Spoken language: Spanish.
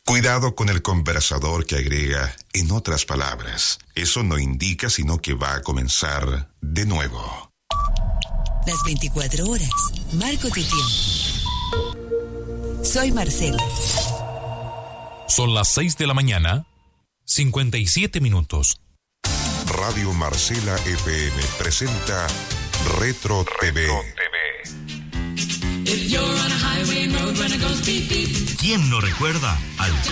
Cuidado con el conversador que agrega en otras palabras. Eso no indica sino que va a comenzar de nuevo. Las 24 horas. Marco tu tiempo. Soy Marcela. Son las 6 de la mañana, 57 minutos. Radio Marcela FM presenta Retro TV. ¿Quién no recuerda al